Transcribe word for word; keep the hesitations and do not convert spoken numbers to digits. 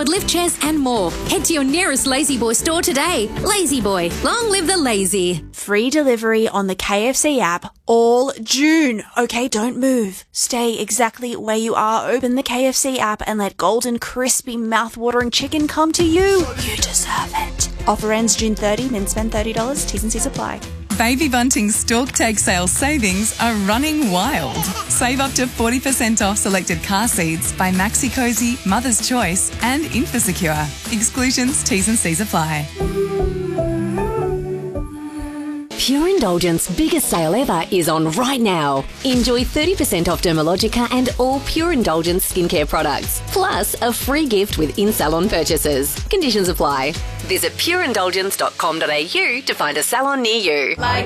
powered lift chairs and more. Head to your nearest Lazy Boy store today. Lazy Boy, long live the lazy. Free delivery on the K F C app all June. Okay, don't move. Stay exactly where you are. Open the K F C app and let golden, crispy, mouth-watering chicken come to you. You deserve it. Offer ends June thirtieth. Min spend thirty dollars. T's and C's apply. Baby Bunting's Stalk Take sale savings are running wild. Save up to forty percent off selected car seats by Maxi Cozy, Mother's Choice and Infosecure. Exclusions, T's and C's apply. Pure Indulgence biggest sale ever is on right now. Enjoy thirty percent off Dermalogica and all Pure Indulgence skincare products, plus a free gift with in-salon purchases. Conditions apply. Visit pure indulgence dot com dot a u to find a salon near you.